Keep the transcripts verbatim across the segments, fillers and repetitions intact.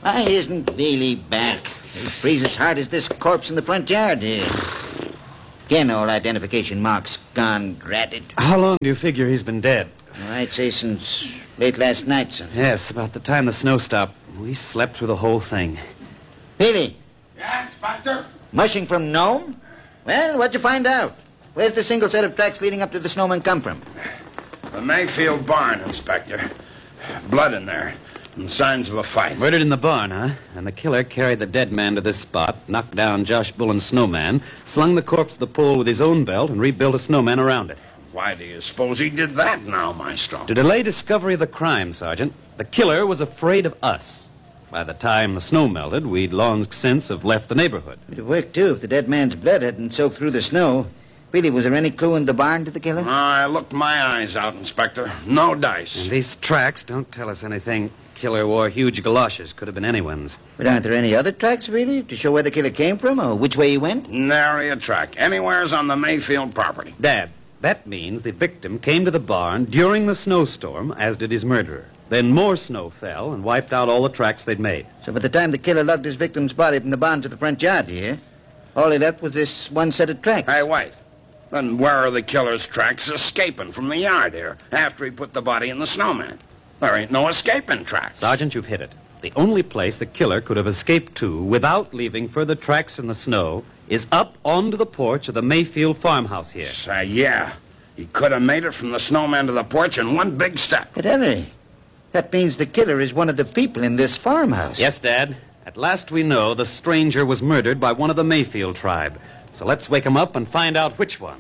Why isn't Bailey back? He breathes as hard as this corpse in the front yard here. Again, all identification marks gone, gratted. How long do you figure he's been dead? Well, I'd say since late last night, son. Yes, about the time the snow stopped. We slept through the whole thing. Bailey. Yeah, Inspector? Mushing from Nome? Well, what'd you find out? Where's the single set of tracks leading up to the snowman come from? The Mayfield barn, Inspector. Blood in there. And signs of a fight. Murdered in the barn, huh? And the killer carried the dead man to this spot, knocked down Josh Bullen's snowman, slung the corpse to the pole with his own belt, and rebuilt a snowman around it. Why do you suppose he did that now, Maestro? To delay discovery of the crime, Sergeant, the killer was afraid of us. By the time the snow melted, we'd long since have left the neighborhood. It'd have worked, too, if the dead man's blood hadn't soaked through the snow. Really, was there any clue in the barn to the killer? I looked my eyes out, Inspector. No dice. And these tracks don't tell us anything. Killer wore huge galoshes. Could have been anyone's. But aren't there any other tracks, really, to show where the killer came from or which way he went? Nary a track. Anywhere's on the Mayfield property. Dad, that means the victim came to the barn during the snowstorm, as did his murderer. Then more snow fell and wiped out all the tracks they'd made. So by the time the killer lugged his victim's body from the barn to the front yard here, all he left was this one set of tracks. Hey, wait. Then where are the killer's tracks escaping from the yard here after he put the body in the snowman? There ain't no escaping tracks. Sergeant, you've hit it. The only place the killer could have escaped to without leaving further tracks in the snow is up onto the porch of the Mayfield farmhouse here. Say, yeah. He could have made it from the snowman to the porch in one big step. But Henry, that means the killer is one of the people in this farmhouse. Yes, Dad. At last we know the stranger was murdered by one of the Mayfield tribe. So let's wake him up and find out which one.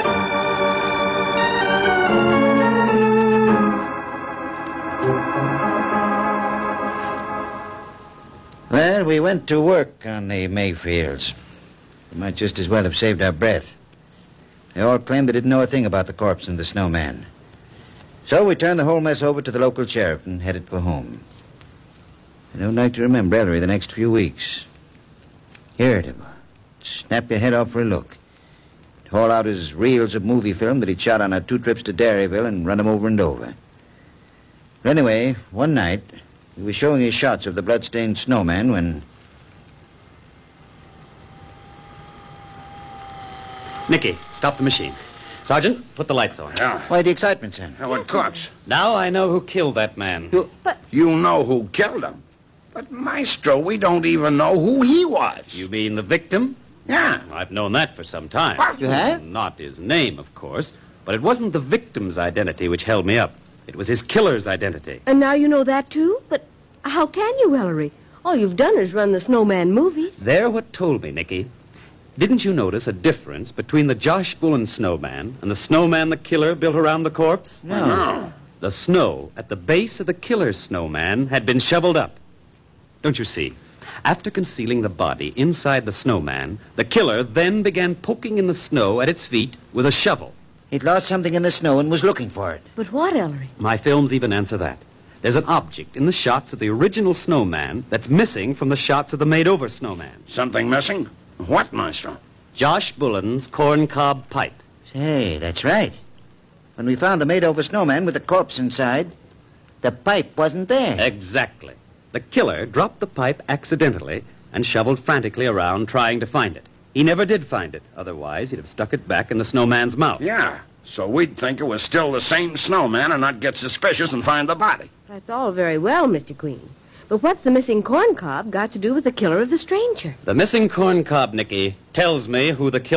Well, we went to work on the Mayfields. We might just as well have saved our breath. They all claimed they didn't know a thing about the corpse and the snowman. So we turned the whole mess over to the local sheriff and headed for home. I don't like to remember Ellery the next few weeks. Irritable. Snap your head off for a look. Haul out his reels of movie film that he'd shot on our two trips to Dairyville and run them over and over. But anyway, one night, he was showing his shots of the blood-stained snowman when... Nicky, stop the machine. Sergeant, put the lights on. Yeah. Why the excitement, son? Howard Cox. Now I know who killed that man. You... You know who killed him. But, Maestro, we don't even know who he was. You mean the victim? Yeah. I've known that for some time. What? You have? Not his name, of course, but it wasn't the victim's identity which held me up. It was his killer's identity. And now you know that, too? But how can you, Ellery? All you've done is run the Snowman movies. They're what told me, Nicky. Didn't you notice a difference between the Josh Bullen snowman and the snowman the killer built around the corpse? No. No. The snow at the base of the killer's snowman had been shoveled up. Don't you see? After concealing the body inside the snowman, the killer then began poking in the snow at its feet with a shovel. He'd lost something in the snow and was looking for it. But what, Ellery? My films even answer that. There's an object in the shots of the original snowman that's missing from the shots of the made-over snowman. Something missing? What, Maestro? Josh Bullen's corncob pipe. Say, that's right. When we found the made-over snowman with the corpse inside, the pipe wasn't there. Exactly. The killer dropped the pipe accidentally and shoveled frantically around trying to find it. He never did find it. Otherwise, he'd have stuck it back in the snowman's mouth. Yeah. So we'd think it was still the same snowman and not get suspicious and find the body. That's all very well, Mister Queen. But what's the missing corncob got to do with the killer of the stranger? The missing corncob, Nicky, tells me who the killer